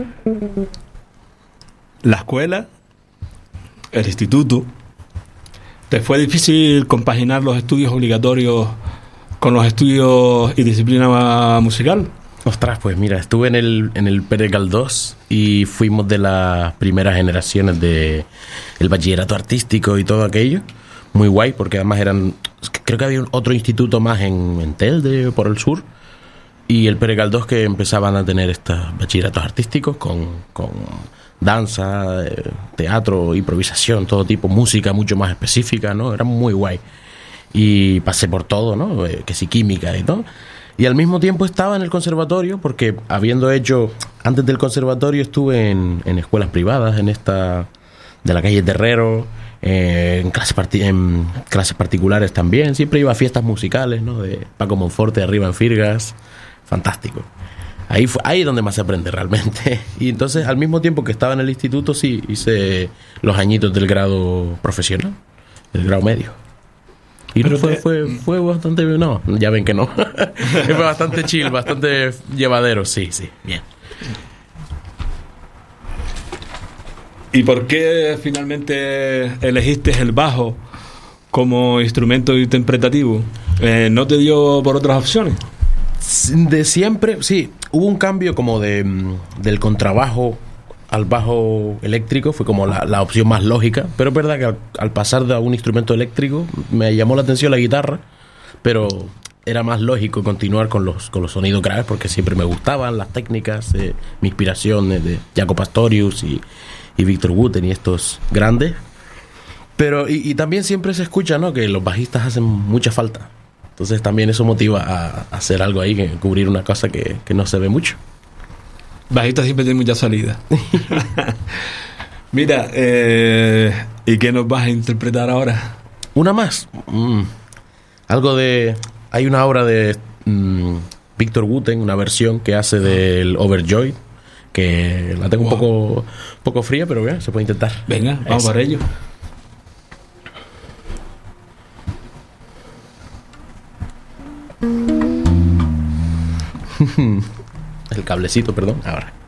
la escuela, el instituto. ¿Te fue difícil compaginar los estudios obligatorios con los estudios y disciplina musical? Ostras, pues mira, estuve en el Pere Galdós y fuimos de las primeras generaciones de el bachillerato artístico y todo aquello. Muy guay, porque además creo que había otro instituto más en Telde, por el sur, y el Pere Galdós, que empezaban a tener estos bachilleratos artísticos con danza, teatro, improvisación, todo tipo, música mucho más específica, ¿no? Era muy guay. Y pasé por todo, ¿no? Que sí, química y todo. Y al mismo tiempo estaba en el conservatorio, porque habiendo hecho, antes del conservatorio estuve en escuelas privadas, en esta de la calle Terrero, en clases particulares también. Siempre iba a fiestas musicales, ¿no? De Paco Monforte arriba en Firgas. Fantástico. Ahí es donde más se aprende realmente. Y entonces, al mismo tiempo que estaba en el instituto, sí, hice los añitos del grado profesional, el grado medio. Y no, fue bastante... No, ya ven que no. Fue bastante chill, bastante llevadero, sí, bien. ¿Y por qué finalmente elegiste el bajo como instrumento interpretativo? ¿No te dio por otras opciones? De siempre, sí. Hubo un cambio como del contrabajo al bajo eléctrico, fue como la opción más lógica, pero es verdad que al pasar de un instrumento eléctrico me llamó la atención la guitarra, pero era más lógico continuar con los sonidos graves, porque siempre me gustaban las técnicas, mi inspiración de Jaco Pastorius y Victor Wooten y estos grandes. Pero y también siempre se escucha, ¿no?, que los bajistas hacen mucha falta. Entonces también eso motiva a hacer algo ahí, que cubrir una cosa que no se ve mucho. Bajista siempre tiene mucha salida. Mira, ¿y qué nos vas a interpretar ahora? Una más. Algo de... Hay una obra de Victor Wooten, una versión que hace del Overjoyed, que la tengo un poco fría, pero bien, se puede intentar. Venga, vamos por ello. El cablecito, perdón. Ahora.